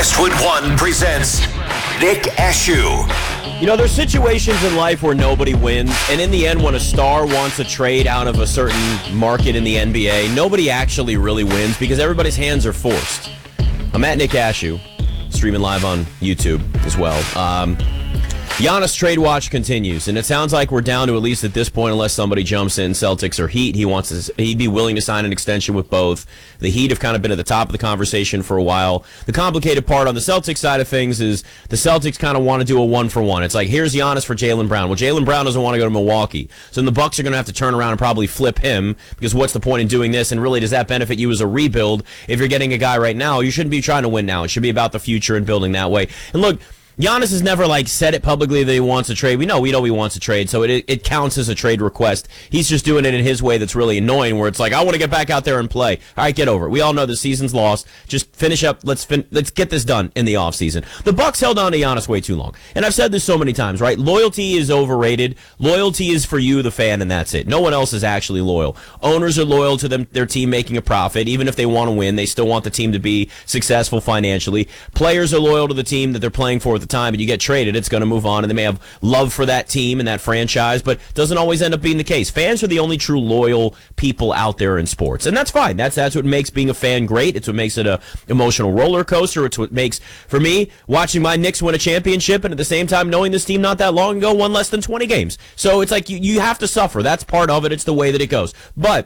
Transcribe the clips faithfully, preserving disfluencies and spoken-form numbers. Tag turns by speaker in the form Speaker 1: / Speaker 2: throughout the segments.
Speaker 1: Westwood One presents Nick Ashew.
Speaker 2: You know, there's situations in life where nobody wins, and in the end, when a star wants a trade out of a certain market in the N B A, nobody actually really wins because everybody's hands are forced. I'm at Nick Ashew, streaming live on YouTube as well. Um, Giannis trade watch continues, and it sounds like we're down to, at least at this point, unless somebody jumps in, Celtics or Heat. He wants to, he'd be willing to sign an extension with both. The Heat have kind of been at the top of the conversation for a while. The complicated part on the Celtics side of things is the Celtics kind of want to do a one-for-one. It's like, here's Giannis for Jaylen Brown. Well, Jaylen Brown doesn't want to go to Milwaukee, so then the Bucks are going to have to turn around and probably flip him, because what's the point in doing this, and really, does that benefit you as a rebuild? If you're getting a guy right now, you shouldn't be trying to win now. It should be about the future and building that way. And look, Giannis has never, like, said it publicly that he wants a trade. We know we know he wants a trade, so it it counts as a trade request. He's just doing it in his way that's really annoying, where it's like, I want to get back out there and play. All right, get over it. We all know the season's lost. Just finish up. Let's fin- let's get this done in the offseason. The Bucks held on to Giannis way too long. And I've said this so many times, right? Loyalty is overrated. Loyalty is for you, the fan, and that's it. No one else is actually loyal. Owners are loyal to them, their team making a profit. Even if they want to win, they still want the team to be successful financially. Players are loyal to the team that they're playing for at the time, and you get traded, it's going to move on, and they may have love for that team and that franchise, but doesn't always end up being the case. Fans are the only true loyal people out there in sports, and that's fine. That's that's what makes being a fan great. It's what makes it a emotional roller coaster. It's what makes, for me, watching my Knicks win a championship, and at the same time knowing this team not that long ago won less than twenty games. So it's like you, you have to suffer. That's part of it. It's the way that it goes. But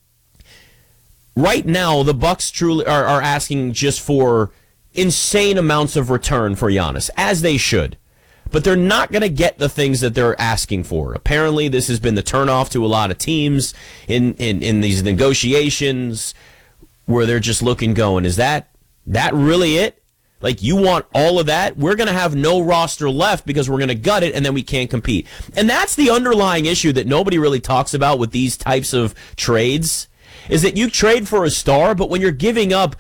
Speaker 2: right now, the Bucks truly are, are asking just for insane amounts of return for Giannis, as they should. But they're not going to get the things that they're asking for. Apparently, this has been the turnoff to a lot of teams in, in, in these negotiations, where they're just looking, going, is that that really it? Like, you want all of that? We're going to have no roster left because we're going to gut it, and then we can't compete. And that's the underlying issue that nobody really talks about with these types of trades, is that you trade for a star, but when you're giving up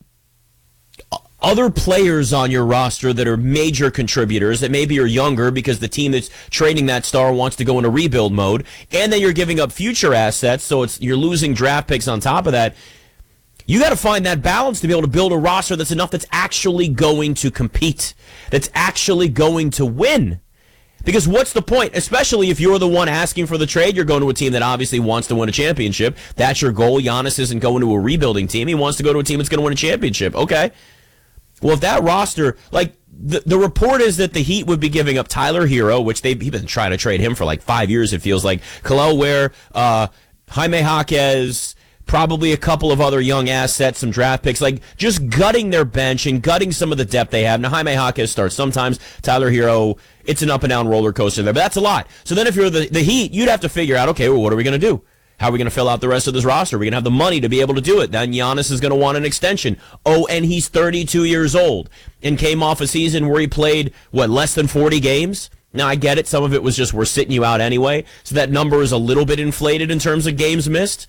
Speaker 2: other players on your roster that are major contributors that maybe are younger because the team that's trading that star wants to go into rebuild mode, and then you're giving up future assets, so it's you're losing draft picks on top of that. You got to find that balance to be able to build a roster that's enough that's actually going to compete, that's actually going to win. Because what's the point? Especially if you're the one asking for the trade, you're going to a team that obviously wants to win a championship. That's your goal. Giannis isn't going to a rebuilding team. He wants to go to a team that's going to win a championship. Okay. Well, if that roster, like, the, the report is that the Heat would be giving up Tyler Hero, which they've been trying to trade him for like five years, it feels like. Kel'el Ware, uh, Jaime Jaquez, probably a couple of other young assets, some draft picks, like just gutting their bench and gutting some of the depth they have. Now, Jaime Jaquez starts sometimes. Tyler Hero, it's an up-and-down roller coaster there, but that's a lot. So then if you're the, the Heat, you'd have to figure out, okay, well, what are we going to do? How are we going to fill out the rest of this roster? Are we going to have the money to be able to do it? Then Giannis is going to want an extension. Oh, and he's thirty-two years old and came off a season where he played, what, less than forty games? Now, I get it. Some of it was just we're sitting you out anyway, so that number is a little bit inflated in terms of games missed.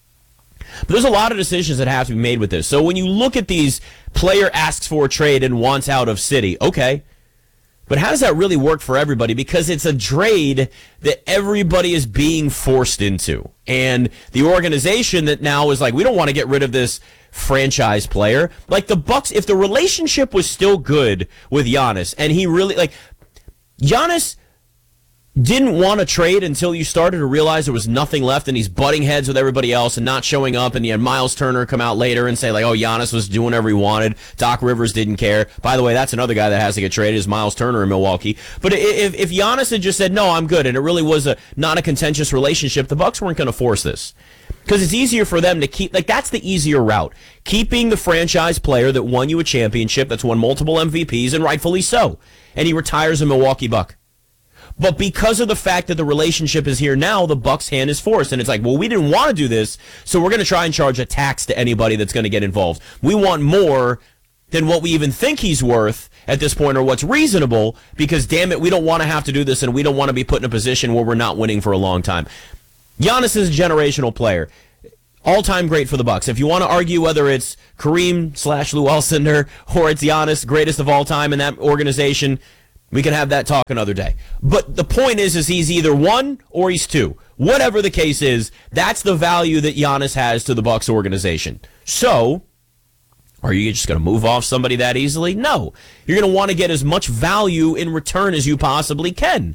Speaker 2: But there's a lot of decisions that have to be made with this. So when you look at these, player asks for a trade and wants out of city, okay. But how does that really work for everybody? Because it's a trade that everybody is being forced into. And the organization that now is like, we don't want to get rid of this franchise player. Like the Bucks, if the relationship was still good with Giannis, and he really, like, Giannis didn't want to trade until you started to realize there was nothing left, and he's butting heads with everybody else and not showing up, and you had Miles Turner come out later and say, like, oh, Giannis was doing whatever he wanted. Doc Rivers didn't care. By the way, that's another guy that has to get traded, is Miles Turner in Milwaukee. But if, if Giannis had just said, no, I'm good, and it really was a not a contentious relationship, the Bucks weren't going to force this. Because it's easier for them to keep, like, that's the easier route. Keeping the franchise player that won you a championship, that's won multiple M V Ps, and rightfully so. And he retires a Milwaukee Buck. But because of the fact that the relationship is here now, the Bucks' hand is forced. And it's like, well, we didn't want to do this, so we're going to try and charge a tax to anybody that's going to get involved. We want more than what we even think he's worth at this point, or what's reasonable, because, damn it, we don't want to have to do this, and we don't want to be put in a position where we're not winning for a long time. Giannis is a generational player. All-time great for the Bucks. If you want to argue whether it's Kareem slash Lou Alcindor or it's Giannis, greatest of all time in that organization, we can have that talk another day. But the point is, is he's either one or he's two. Whatever the case is, that's the value that Giannis has to the Bucks organization. So, Are you just going to move off somebody that easily? No. You're going to want to get as much value in return as you possibly can.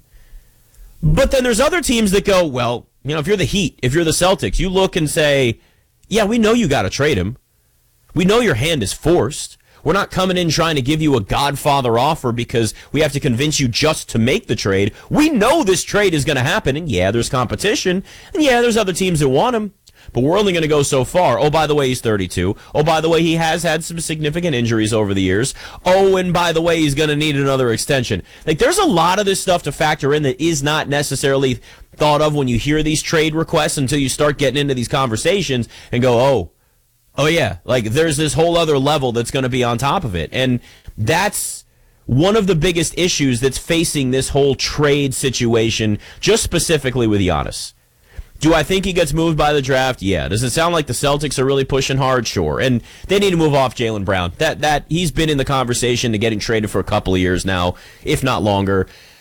Speaker 2: But then there's other teams that go, well, you know, if you're the Heat, if you're the Celtics, you look and say, yeah, we know you got to trade him. We know your hand is forced. We're not coming in trying to give you a Godfather offer because we have to convince you just to make the trade. We know this trade is going to happen, and yeah, there's competition, and yeah, there's other teams that want him. But we're only going to go so far. Oh, by the way, he's thirty-two. Oh, by the way, he has had some significant injuries over the years. Oh, and by the way, he's going to need another extension. Like, there's a lot of this stuff to factor in that is not necessarily thought of when you hear these trade requests until you start getting into these conversations and go, oh, oh yeah, like there's this whole other level that's going to be on top of it. And that's one of the biggest issues that's facing this whole trade situation, just specifically with Giannis. Do I think he gets moved by the draft? Yeah. Does it sound like the Celtics are really pushing hard? Sure. And they need to move off Jaylen Brown. That that he's been in the conversation to getting traded for a couple of years now, if not longer.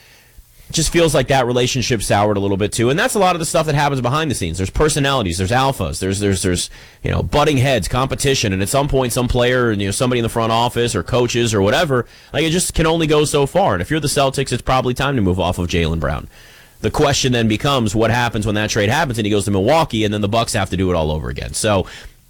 Speaker 2: Just feels like that relationship soured a little bit too. And that's a lot of the stuff that happens behind the scenes. There's personalities, there's alphas, there's there's there's you know, butting heads, competition, and at some point some player, you know, somebody in the front office or coaches or whatever, like it just can only go so far. And if you're the Celtics, it's probably time to move off of Jaylen Brown. The question then becomes what happens when that trade happens and he goes to Milwaukee and then the Bucks have to do it all over again. So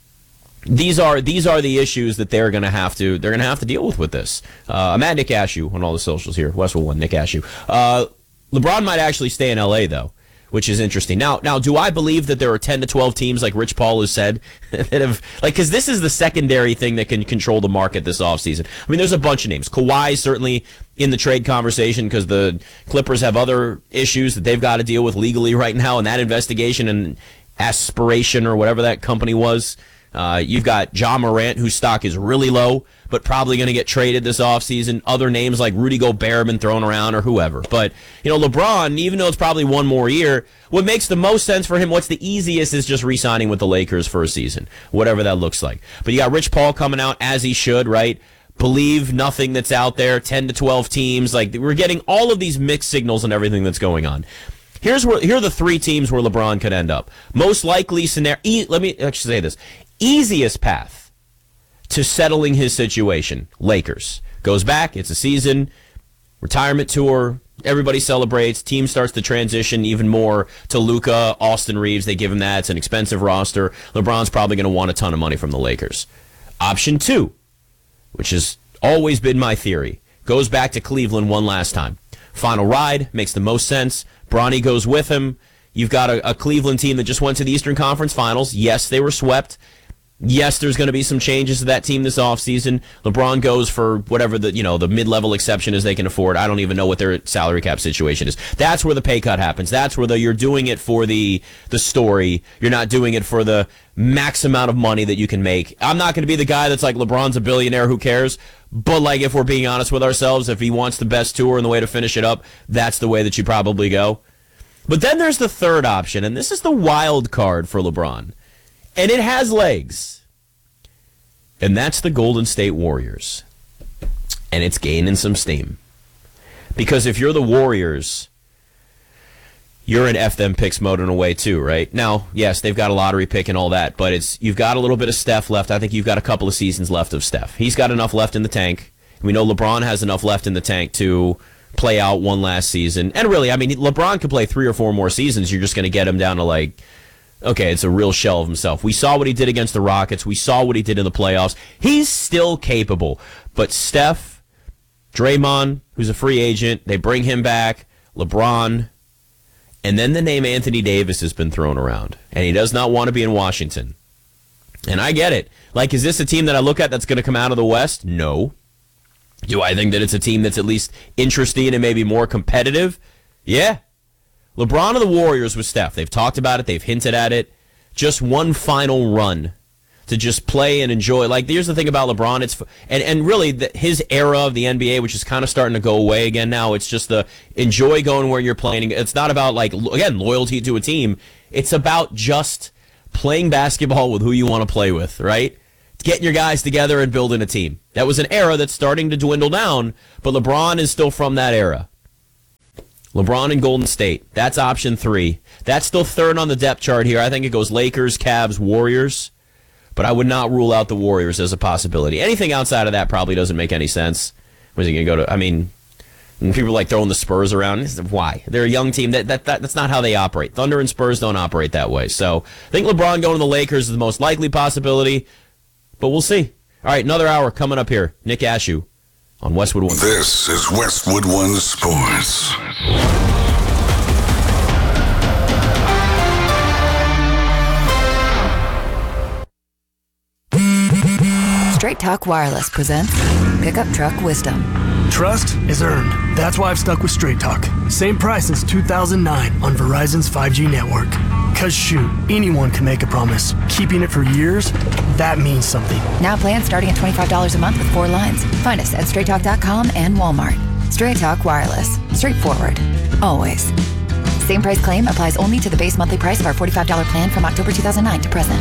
Speaker 2: these are these are the issues that they're going to have to they're going to have to deal with with this. Uh, I'm at Nick Ashew on all the socials here. Westwood one, Nick Ashew. Uh, LeBron might actually stay in L A though, which is interesting. Now, now, do I believe that there are ten to twelve teams, like Rich Paul has said, that have, like, because this is the secondary thing that can control the market this offseason. I mean, there's a bunch of names. Kawhi certainly in the trade conversation because the Clippers have other issues that they've got to deal with legally right now, and that investigation and aspiration or whatever that company was. Uh, you've got John Morant, whose stock is really low, but probably going to get traded this offseason. Other names like Rudy Gobert have been thrown around or whoever. But, you know, LeBron, even though it's probably one more year, what makes the most sense for him, what's the easiest is just re-signing with the Lakers for a season, whatever that looks like. But you got Rich Paul coming out, as he should, right? Believe nothing that's out there, ten to twelve teams. Like, we're getting all of these mixed signals and everything that's going on. Here's where, here are the three teams where LeBron could end up. Most likely scenario, e- let me actually say this. Easiest path to settling his situation, Lakers. Goes back, it's a season, retirement tour, everybody celebrates, team starts to transition even more to Luka, Austin Reeves, they give him that, it's an expensive roster. LeBron's probably going to want a ton of money from the Lakers. Option two, which has always been my theory, goes back to Cleveland one last time. Final ride, makes the most sense. Bronny goes with him. You've got a, a Cleveland team that just went to the Eastern Conference Finals. Yes, they were swept. Yes, there's going to be some changes to that team this offseason. LeBron goes for whatever the, you know, the mid-level exception is they can afford. I don't even know what their salary cap situation is. That's where the pay cut happens. That's where the, you're doing it for the the story. You're not doing it for the max amount of money that you can make. I'm not going to be the guy that's like, LeBron's a billionaire, who cares? But like, if we're being honest with ourselves, if he wants the best tour and the way to finish it up, that's the way that you probably go. But then there's the third option, and this is the wild card for LeBron. And it has legs. And that's the Golden State Warriors. And it's gaining some steam. Because if you're the Warriors, you're in F them picks mode in a way too, right? Now, yes, they've got a lottery pick and all that, but it's you've got a little bit of Steph left. I think you've got a couple of seasons left of Steph. He's got enough left in the tank. We know LeBron has enough left in the tank to play out one last season. And really, I mean, LeBron could play three or four more seasons. You're just going to get him down to like, okay, it's a real shell of himself. We saw what he did against the Rockets. We saw what he did in the playoffs. He's still capable. But Steph, Draymond, who's a free agent, they bring him back, LeBron, and then the name Anthony Davis has been thrown around. And he does not want to be in Washington. And I get it. Like, is this a team that I look at that's going to come out of the West? No. Do I think that it's a team that's at least interesting and maybe more competitive? Yeah. LeBron and the Warriors with Steph. They've talked about it. They've hinted at it. Just one final run to just play and enjoy. Like, here's the thing about LeBron. It's and, and really the, his era of the N B A, which is kind of starting to go away again now. It's just the enjoy going where you're playing. It's not about, like, again, loyalty to a team. It's about just playing basketball with who you want to play with, right? Getting your guys together and building a team. That was an era that's starting to dwindle down, but LeBron is still from that era. LeBron and Golden State. That's option three. That's still third on the depth chart here. I think it goes Lakers, Cavs, Warriors. but I would not rule out the Warriors as a possibility. Anything outside of that probably doesn't make any sense. Was he going to go to, I mean, when people like throwing the Spurs around, why? They're a young team. That, that that That's not how they operate. Thunder and Spurs don't operate that way. So I think LeBron going to the Lakers is the most likely possibility, but we'll see. All right, another hour coming up here. Nick Ashew on Westwood One.
Speaker 3: This is Westwood One Sports.
Speaker 4: Straight Talk Wireless presents Pickup Truck Wisdom.
Speaker 5: Trust is earned. That's why I've stuck with Straight Talk. Same price since two thousand nine on Verizon's five G network. Cause shoot, anyone can make a promise. Keeping it for years, that means something.
Speaker 4: Now plans starting at twenty-five dollars a month with four lines. Find us at straight talk dot com and Walmart. Straight Talk Wireless. Straightforward. Always. Same price claim applies only to the base monthly price of our forty-five dollars plan from October two thousand nine to present.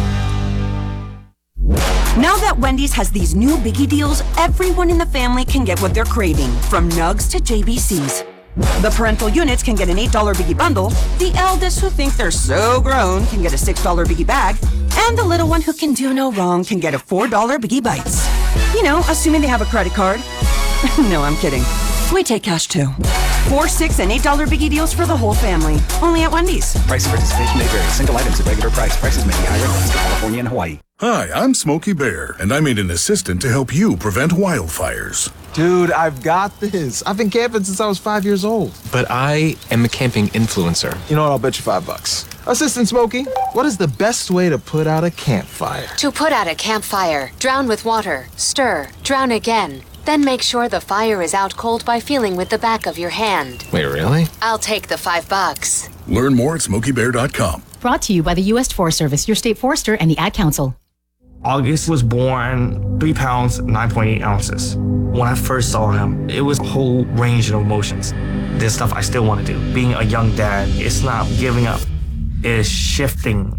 Speaker 6: Now that Wendy's has these new biggie deals, everyone in the family can get what they're craving, from nugs to J B Cs. The parental units can get an eight dollars biggie bundle, the eldest who think they're so grown can get a six dollars biggie bag, and the little one who can do no wrong can get a four dollars biggie bites. You know, assuming they have a credit card. No, I'm kidding. We take cash too. Four, six, and eight dollar biggie deals for the whole family. Only at Wendy's.
Speaker 7: Price of participation may vary. Single items at regular price. Prices may be higher in California and Hawaii.
Speaker 3: Hi, I'm Smokey Bear, and I made an assistant to help you prevent wildfires.
Speaker 8: Dude, I've got this. I've been camping since I was five years old.
Speaker 9: But I am a camping influencer.
Speaker 8: You know what? I'll bet you five bucks. Assistant Smokey, what is the best way to put out a campfire?
Speaker 10: To put out a campfire, drown with water, stir, drown again. Then make sure the fire is out cold by feeling with the back of your hand.
Speaker 9: Wait, really?
Speaker 10: I'll take the five bucks.
Speaker 3: Learn more at smokey bear dot com.
Speaker 11: Brought to you by the U S Forest Service, your state forester, and the Ad Council.
Speaker 5: August was born three pounds, nine point eight ounces. When I first saw him, it was a whole range of emotions. There's stuff I still want to do. Being a young dad, it's not giving up. It's shifting.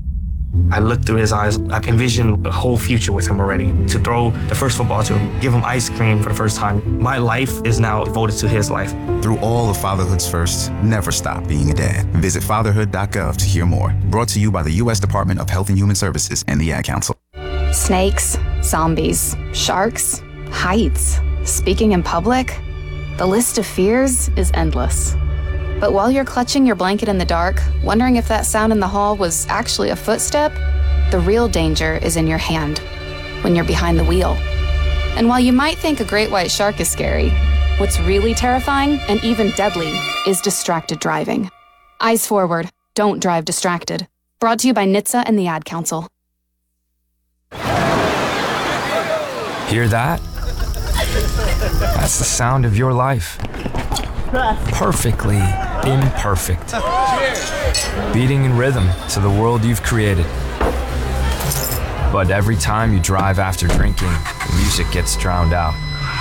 Speaker 5: I looked through his eyes. I envisioned a whole future with him already. To throw the first football to him, give him ice cream for the first time. My life is now devoted to his life.
Speaker 12: Through all of fatherhood's firsts, never stop being a dad. Visit fatherhood dot gov to hear more. Brought to you by the U S Department of Health and Human Services and the Ad Council.
Speaker 13: Snakes, zombies, sharks, heights, speaking in public. The list of fears is endless. But while you're clutching your blanket in the dark, wondering if that sound in the hall was actually a footstep, the real danger is in your hand, when you're behind the wheel. And while you might think a great white shark is scary, what's really terrifying and even deadly is distracted driving. Eyes forward, don't drive distracted. Brought to you by N H T S A and the Ad Council.
Speaker 9: Hear that? That's the sound of your life. Perfectly imperfect. Beating in rhythm to the world you've created. But every time you drive after drinking, the music gets drowned out.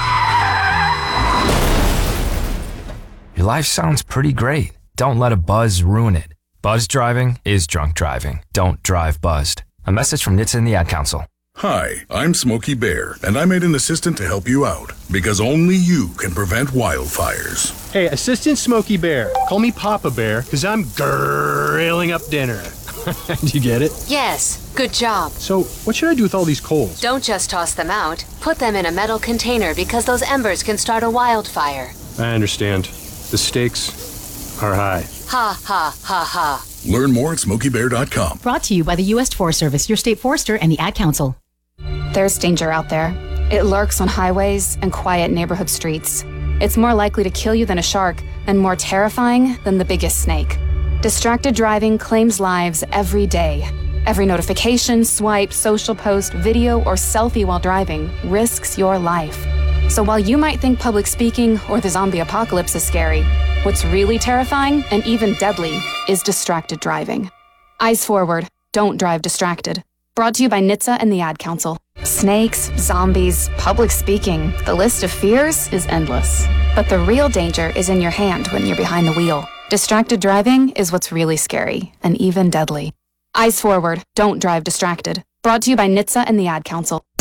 Speaker 9: Your life sounds pretty great. Don't let a buzz ruin it. Buzz driving is drunk driving. Don't drive buzzed. A message from N H T S A and the Ad Council.
Speaker 3: Hi, I'm Smokey Bear, and I made an assistant to help you out, because only you can prevent wildfires.
Speaker 14: Hey, Assistant Smokey Bear. Call me Papa Bear, because I'm grilling up dinner. Do you get it?
Speaker 10: Yes, good job.
Speaker 14: So, what should I do with all these coals?
Speaker 10: Don't just toss them out. Put them in a metal container because those embers can start a wildfire.
Speaker 14: I understand. The stakes are high.
Speaker 10: Ha, ha, ha, ha.
Speaker 3: Learn more at smokey bear dot com.
Speaker 11: Brought to you by the U S Forest Service, your state forester, and the Ad Council.
Speaker 13: There's danger out there. It lurks on highways and quiet neighborhood streets. It's more likely to kill you than a shark, and more terrifying than the biggest snake. Distracted driving claims lives every day. Every notification, swipe, social post, video, or selfie while driving risks your life. So while you might think public speaking or the zombie apocalypse is scary, what's really terrifying and even deadly is distracted driving. Eyes forward, don't drive distracted. Brought to you by N H T S A and the Ad Council. Snakes, zombies, public speaking, the list of fears is endless. But the real danger is in your hand when you're behind the wheel. Distracted driving is what's really scary and even deadly. Eyes forward, don't drive distracted. Brought to you by N H T S A and the Ad Council.